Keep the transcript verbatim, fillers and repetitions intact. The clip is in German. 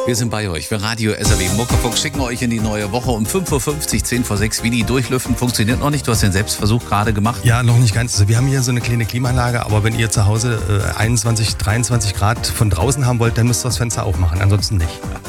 Wir sind bei euch. Wir Radio S R W Muckefuck schicken euch in die neue Woche um fünf Uhr fünfzig, zehn vor sechs. Wie die durchlüften funktioniert noch nicht. Du hast den Selbstversuch gerade gemacht. Ja, noch nicht ganz. Also wir haben hier so eine kleine Klimaanlage, aber wenn ihr zu Hause äh, einundzwanzig, dreiundzwanzig Grad von draußen haben wollt, dann müsst ihr das Fenster aufmachen. Ansonsten nicht.